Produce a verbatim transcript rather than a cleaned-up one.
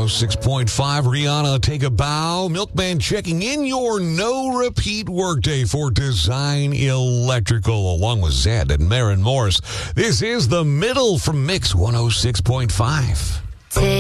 oh six point five. Rihanna, Take a Bow. Milkman checking in your no-repeat workday for Design Electrical, along with Zed and Maren Morris. This is The Middle from Mix one oh six point five.